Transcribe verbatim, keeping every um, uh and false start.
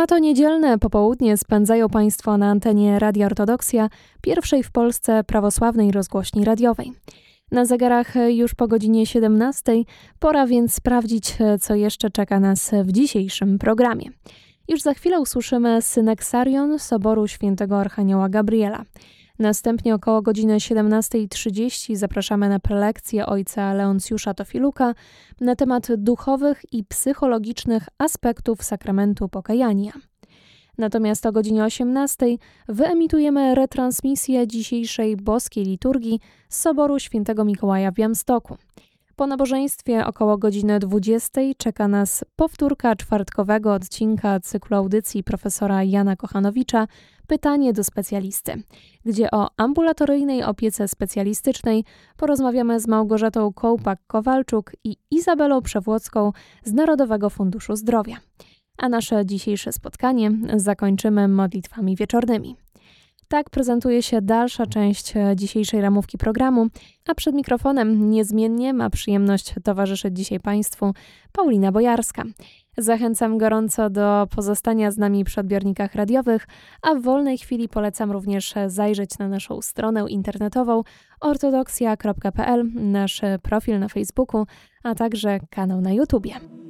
A to niedzielne popołudnie spędzają Państwo na antenie Radia Ortodoksja, pierwszej w Polsce prawosławnej rozgłośni radiowej. Na zegarach już po godzinie siedemnastej, pora więc sprawdzić, co jeszcze czeka nas w dzisiejszym programie. Już za chwilę usłyszymy syneksarion Soboru Świętego Archanioła Gabriela. Następnie około godziny siedemnasta trzydzieści zapraszamy na prelekcję ojca Leoncjusza Tofiluka na temat duchowych i psychologicznych aspektów sakramentu pokajania. Natomiast o godzinie osiemnastej wyemitujemy retransmisję dzisiejszej boskiej liturgii z Soboru Świętego Mikołaja w Białymstoku. Po nabożeństwie około godziny dwudziestej czeka nas powtórka czwartkowego odcinka cyklu audycji profesora Jana Kochanowicza Pytanie do specjalisty, gdzie o ambulatoryjnej opiece specjalistycznej porozmawiamy z Małgorzatą Kołpak-Kowalczuk i Izabelą Przewłocką z Narodowego Funduszu Zdrowia. A nasze dzisiejsze spotkanie zakończymy modlitwami wieczornymi. Tak prezentuje się dalsza część dzisiejszej ramówki programu, a przed mikrofonem niezmiennie ma przyjemność towarzyszyć dzisiaj Państwu Paulina Bojarska. Zachęcam gorąco do pozostania z nami przy odbiornikach radiowych, a w wolnej chwili polecam również zajrzeć na naszą stronę internetową ortodoksja kropka p l, nasz profil na Facebooku, a także kanał na YouTubie.